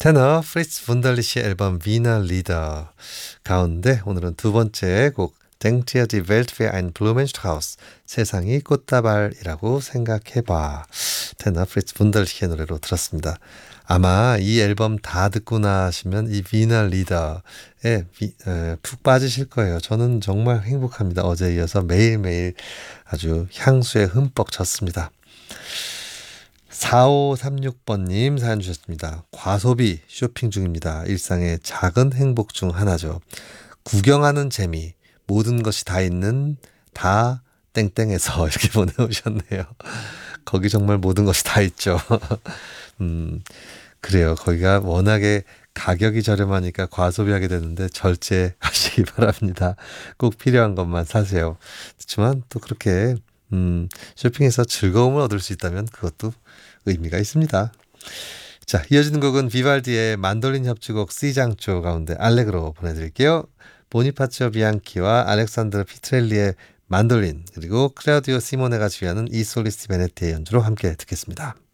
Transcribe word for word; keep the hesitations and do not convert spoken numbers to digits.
테너 프리츠 분달리시 앨범 위너 리더 가운데 오늘은 두 번째 곡 Denk dir die Welt wäre ein Blumenstrauß. 세상이 꽃다발이라고 생각해봐. 테너 프리츠 분달리시의 노래로 들었습니다. 아마 이 앨범 다 듣고 나시면 이 위너 리더에 위- 에, 푹 빠지실 거예요. 저는 정말 행복합니다. 어제 이어서 매일매일 아주 향수에 흠뻑 젖습니다. 사오삼육 번님 사연 주셨습니다. 과소비 쇼핑 중입니다. 일상의 작은 행복 중 하나죠. 구경하는 재미, 모든 것이 다 있는 다 땡땡에서 이렇게 보내오셨네요. 거기 정말 모든 것이 다 있죠. 음, 그래요. 거기가 워낙에 가격이 저렴하니까 과소비하게 되는데 절제하시기 바랍니다. 꼭 필요한 것만 사세요. 그렇지만 또 그렇게 음, 쇼핑에서 즐거움을 얻을 수 있다면 그것도 의미가 있습니다. 자, 이어지는 곡은 비발디의 만돌린 협주곡 C장조 가운데 알레그로 보내드릴게요. 보니파치오 비앙키와 알렉산드로 피트렐리의 만돌린 그리고 클라우디오 시모네가 주연은 이솔리스 베네티의 연주로 함께 듣겠습니다.